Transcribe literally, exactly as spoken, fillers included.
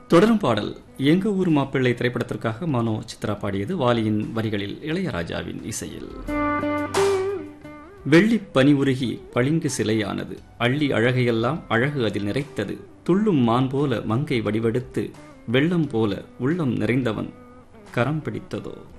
தொடரும் பாடல் எங்க ஊர் மாப்பிள்ளை திரைப்படத்திற்காக மனோ சித்ரா பாடியது வாலியின் வரிகளில் இளையராஜாவின் இசையில். வெள்ளி பனி உருகி பளிங்கு சிலையானது, அள்ளி அழகையெல்லாம் அழகு அதில் நிறைத்தது, துள்ளும் மான் போல மங்கை வடிவெடுத்து வெள்ளம் போல உள்ளம் நிறைந்தவன் கரம் பிடித்ததோ.